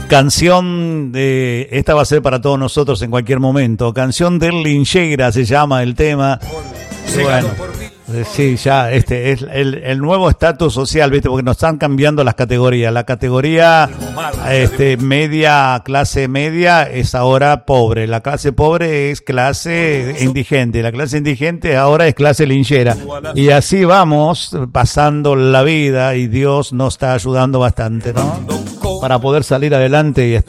Canción de... Esta va a ser para todos nosotros en cualquier momento. Canción del Lincheira se llama el tema. Bueno, sí, ya este es el nuevo estatus social, ¿viste? Porque nos están cambiando las categorías. La categoría media, clase media es ahora pobre. La clase pobre es clase indigente. La clase indigente ahora es clase linchera. Y así vamos pasando la vida y Dios nos está ayudando bastante, ¿no? Para poder salir adelante y estar